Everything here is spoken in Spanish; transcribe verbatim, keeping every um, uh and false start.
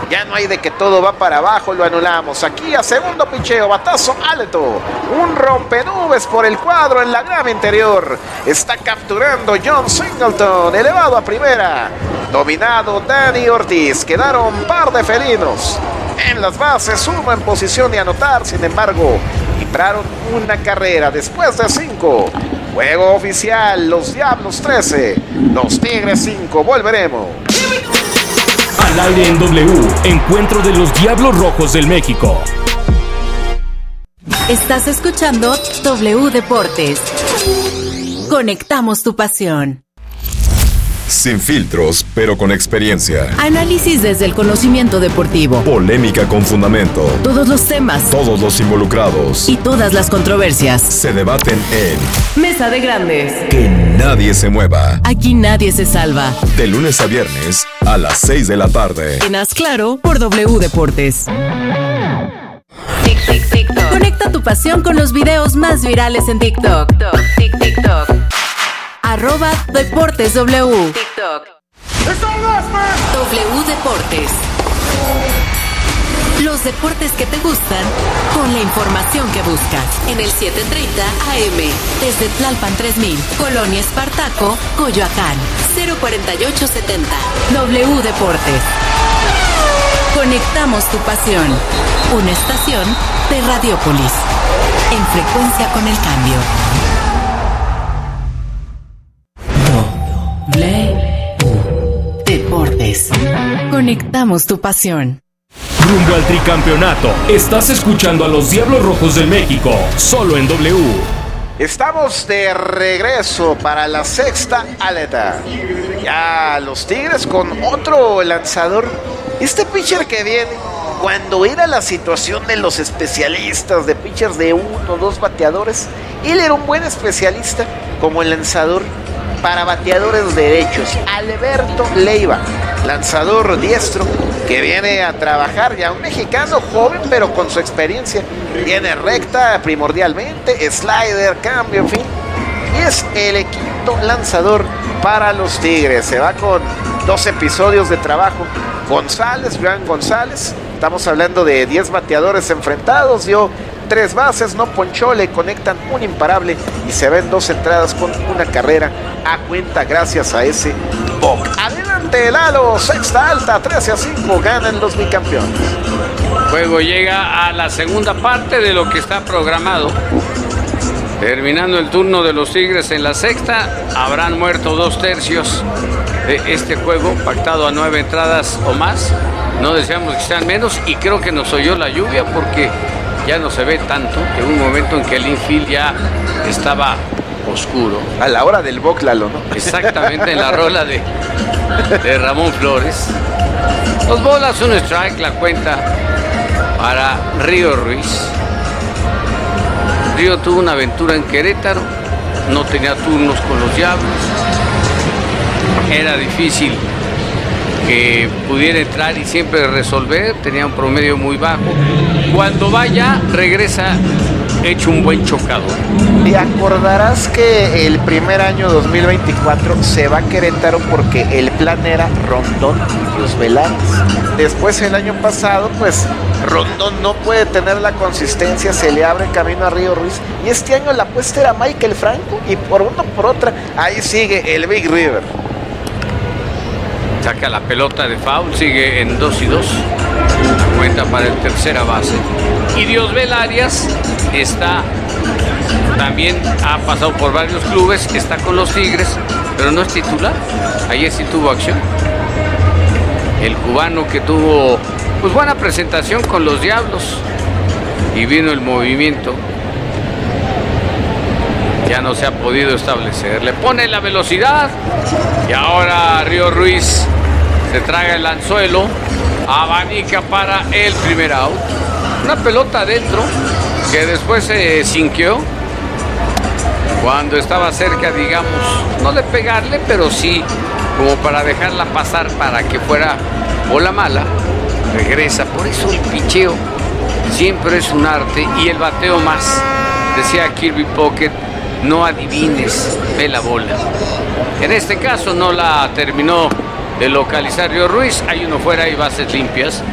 Ya no hay de que todo va para abajo, lo anulamos. Aquí a segundo picheo, batazo alto. Un rompenubes por el cuadro en la grama interior. Está capturando John Singleton, elevado a primera. Dominado Danny Ortiz. Quedaron un par de felinos en las bases, uno en posición de anotar. Sin embargo, libraron una carrera después de cinco. Juego oficial, los Diablos trece, los Tigres cinco. Volveremos. Al aire en W, encuentro de los Diablos Rojos del México. Estás escuchando W Deportes. Conectamos tu pasión. Sin filtros, pero con experiencia. Análisis desde el conocimiento deportivo. Polémica con fundamento. Todos los temas. Todos los involucrados. Y todas las controversias. Se debaten en Mesa de Grandes. Que nadie se mueva. Aquí nadie se salva. De lunes a viernes a las seis de la tarde. En Haz Claro por W Deportes. Tic, tic, TikTok. Conecta tu pasión con los videos más virales en TikTok. Tic, TikTok. Arroba Deportes W. TikTok. W Deportes. Los deportes que te gustan con la información que buscas. En el setecientos treinta A M. Desde Tlalpan tres mil. Colonia Espartaco, Coyoacán. cero cuarenta y ocho setenta. W Deportes. Conectamos tu pasión. Una estación de Radiopolis. En frecuencia con el cambio. W Deportes. Conectamos tu pasión. Rumbo al tricampeonato. Estás escuchando a los Diablos Rojos del México, solo en W. Estamos de regreso para la sexta aleta. Ya los Tigres con otro lanzador. Este pitcher que viene, cuando era la situación de los especialistas, de pitchers de uno o dos bateadores, él era un buen especialista como el lanzador para bateadores derechos. Alberto Leiva, lanzador diestro que viene a trabajar, ya un mexicano joven pero con su experiencia. Viene recta primordialmente, slider, cambio, en fin. Y es el quinto lanzador para los Tigres. Se va con dos episodios de trabajo. González, Joan González, estamos hablando de diez bateadores enfrentados, dio tres bases, no ponchó, le conectan un imparable y se ven dos entradas con una carrera a cuenta gracias a ese boc. Adelante Lalo, sexta alta, trece a cinco, ganan los bicampeones. El juego llega a la segunda parte de lo que está programado. Terminando el turno de los Tigres en la sexta, habrán muerto dos tercios de este juego, pactado a nueve entradas o más. No deseamos que sean menos y creo que nos oyó la lluvia porque ya no se ve tanto, en un momento en que el infield ya estaba oscuro. A la hora del boc, Lalo, ¿no? Exactamente, en la rola de, de Ramón Flores. Dos bolas, un strike, la cuenta para Río Ruiz. Río tuvo una aventura en Querétaro, no tenía turnos con los Diablos. Era difícil que pudiera entrar y siempre resolver, tenía un promedio muy bajo. Cuando vaya, regresa hecho un buen chocador. Te acordarás que el primer año dos mil veinticuatro se va a Querétaro porque el plan era Rondón y Dios Velázquez. Después el año pasado, pues Rondón no puede tener la consistencia, se le abre camino a Río Ruiz. Y este año la apuesta era Michael Franco y por uno por otra, ahí sigue el Big River. Saca la pelota de foul, sigue en dos y dos. Cuenta para el tercera base. Y Diosbel Arias está, también ha pasado por varios clubes, está con los Tigres, pero no es titular. Ayer sí tuvo acción. El cubano que tuvo pues buena presentación con los Diablos y vino el movimiento. Ya no se ha podido establecer. Le pone la velocidad y ahora Río Ruiz se traga el anzuelo, abanica para el primer out. Una pelota adentro que después se sinqueó cuando estaba cerca, digamos, no de pegarle, pero sí como para dejarla pasar para que fuera bola mala. Regresa, por eso el picheo siempre es un arte y el bateo más. Decía Kirby Puckett, no adivines, ve la bola. En este caso no la terminó de localizar Río Ruiz, hay uno fuera y bases limpias.